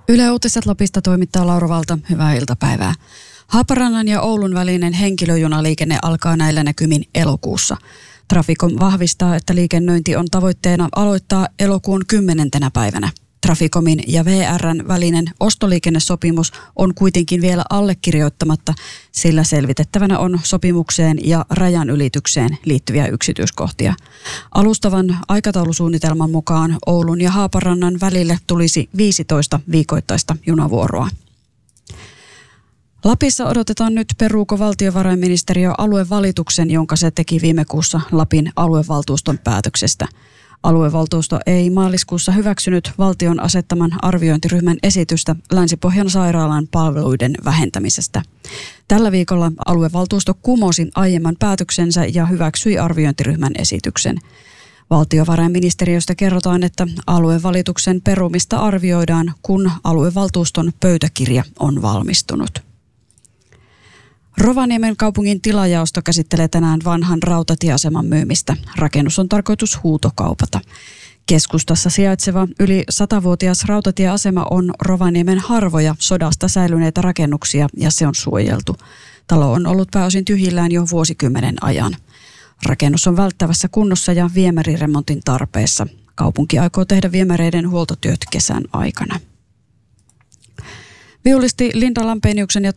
Yle Uutiset Lapista toimittaa Laura Valta. Hyvää iltapäivää. Haaparannan ja Oulun välinen henkilöjunaliikenne alkaa näillä näkymin elokuussa. Traficom vahvistaa, että liikennöinti on tavoitteena aloittaa elokuun 10. päivänä. Traficomin ja VR:n välinen ostoliikennesopimus on kuitenkin vielä allekirjoittamatta, sillä selvitettävänä on sopimukseen ja rajanylitykseen liittyviä yksityiskohtia. Alustavan aikataulusuunnitelman mukaan Oulun ja Haaparannan välille tulisi 15 viikoittaista junavuoroa. Lapissa odotetaan nyt, peruuko valtiovarainministeriö aluevalituksen, jonka se teki viime kuussa Lapin aluevaltuuston päätöksestä. Aluevaltuusto ei maaliskuussa hyväksynyt valtion asettaman arviointiryhmän esitystä Länsi-Pohjan sairaalan palveluiden vähentämisestä. Tällä viikolla aluevaltuusto kumosi aiemman päätöksensä ja hyväksyi arviointiryhmän esityksen. Valtiovarainministeriöstä kerrotaan, että aluevalituksen perumista arvioidaan, kun aluevaltuuston pöytäkirja on valmistunut. Rovaniemen kaupungin tilajaosto käsittelee tänään vanhan rautatieaseman myymistä. Rakennus on tarkoitus huutokaupata. Keskustassa sijaitseva yli 100-vuotias rautatieasema on Rovaniemen harvoja sodasta säilyneitä rakennuksia ja se on suojeltu. Talo on ollut pääosin tyhjillään jo vuosikymmenen ajan. Rakennus on välttävässä kunnossa ja viemäriremontin tarpeessa. Kaupunki aikoo tehdä viemäreiden huoltotyöt kesän aikana. Viulisti Linda Lampeniuksen ja